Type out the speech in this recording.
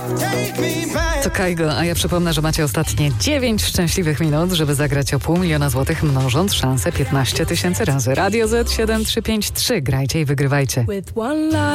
To Kaigo, a ja przypomnę, że macie ostatnie 9 szczęśliwych minut, żeby zagrać o 500 000 złotych, mnożąc szanse 15 000 razy. Radio Z 7353. Grajcie i wygrywajcie.